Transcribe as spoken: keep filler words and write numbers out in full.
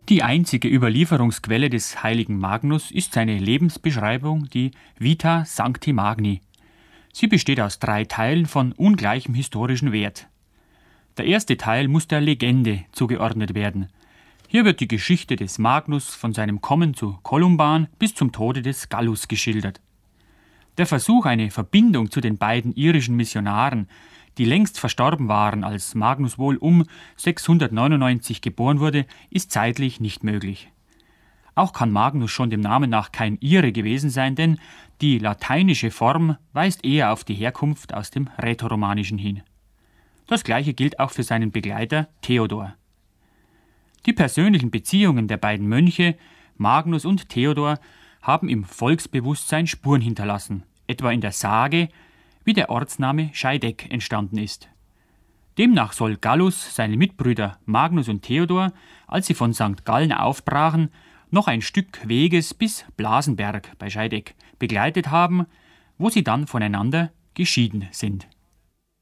Die einzige Überlieferungsquelle des heiligen Magnus ist seine Lebensbeschreibung, die Vita Sancti Magni. Sie besteht aus drei Teilen von ungleichem historischen Wert. Der erste Teil muss der Legende zugeordnet werden. Hier wird die Geschichte des Magnus von seinem Kommen zu Columban bis zum Tode des Gallus geschildert. Der Versuch, eine Verbindung zu den beiden irischen Missionaren, die längst verstorben waren, als Magnus wohl um sechshundertneunundneunzig geboren wurde, ist zeitlich nicht möglich. Auch kann Magnus schon dem Namen nach kein Ire gewesen sein, denn die lateinische Form weist eher auf die Herkunft aus dem Rätoromanischen hin. Das gleiche gilt auch für seinen Begleiter Theodor. Die persönlichen Beziehungen der beiden Mönche, Magnus und Theodor, haben im Volksbewusstsein Spuren hinterlassen, etwa in der Sage, wie der Ortsname Scheideck entstanden ist. Demnach soll Gallus seine Mitbrüder Magnus und Theodor, als sie von Sankt Gallen aufbrachen, noch ein Stück Weges bis Blasenberg bei Scheideck begleitet haben, wo sie dann voneinander geschieden sind.